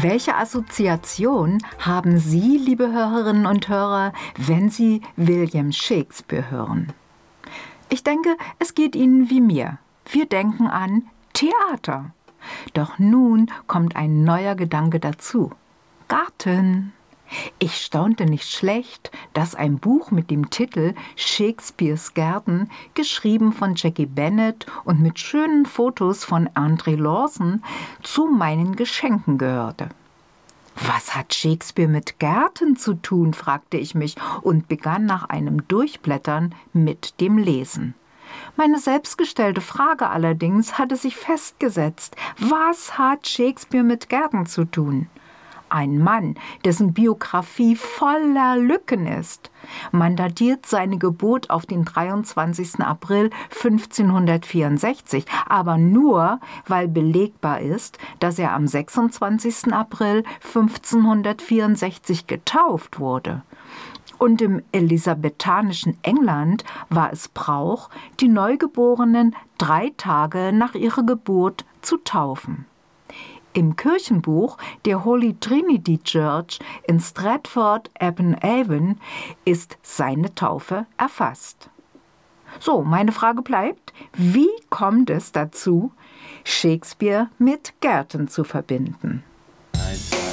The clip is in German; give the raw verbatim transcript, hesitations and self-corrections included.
Welche Assoziation haben Sie, liebe Hörerinnen und Hörer, wenn Sie William Shakespeare hören? Ich denke, es geht Ihnen wie mir. Wir denken an Theater. Doch nun kommt ein neuer Gedanke dazu. Garten. Ich staunte nicht schlecht, dass ein Buch mit dem Titel Shakespeares Gärten, geschrieben von Jackie Bennett und mit schönen Fotos von André Lawson, zu meinen Geschenken gehörte. Was hat Shakespeare mit Gärten zu tun, fragte ich mich und begann nach einem Durchblättern mit dem Lesen. Meine selbstgestellte Frage allerdings hatte sich festgesetzt. Was hat Shakespeare mit Gärten zu tun? Ein Mann, dessen Biografie voller Lücken ist. Man datiert seine Geburt auf den dreiundzwanzigsten April fünfzehnhundertvierundsechzig, aber nur, weil belegbar ist, dass er am sechsundzwanzigsten April fünfzehnhundertvierundsechzig getauft wurde. Und im elisabethanischen England war es Brauch, die Neugeborenen drei Tage nach ihrer Geburt zu taufen. Im Kirchenbuch der Holy Trinity Church in Stratford-upon-Avon ist seine Taufe erfasst. So, meine Frage bleibt, wie kommt es dazu, Shakespeare mit Gärten zu verbinden?